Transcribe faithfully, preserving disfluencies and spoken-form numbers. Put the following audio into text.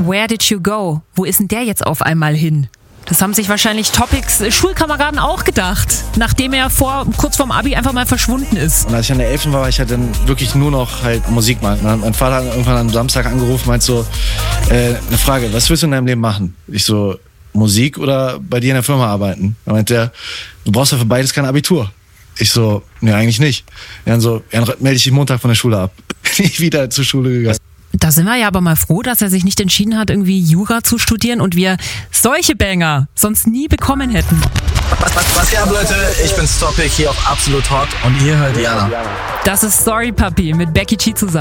Where did you go? Wo ist denn der jetzt auf einmal hin? Das haben sich wahrscheinlich Topics Schulkameraden auch gedacht, nachdem er vor kurz vorm Abi einfach mal verschwunden ist. Und als ich an der elften war, war ich halt dann wirklich nur noch halt Musik machen. Mein Vater hat irgendwann am Samstag angerufen, meint so, äh, eine Frage, was willst du in deinem Leben machen? Ich so, Musik oder bei dir in der Firma arbeiten? Da meint der, du brauchst ja für beides kein Abitur. Ich so, nee, eigentlich nicht. Dann so, ja, dann melde ich dich Montag von der Schule ab. Nie wieder zur Schule gegangen. Da sind wir ja aber mal froh, dass er sich nicht entschieden hat, irgendwie Jura zu studieren und wir solche Banger sonst nie bekommen hätten. Was, was, was geht ab, Leute? Ich bin Topic hier auf Absolut Hot und ihr hört Diana. Das ist Sorry Papi mit Becky G zusammen.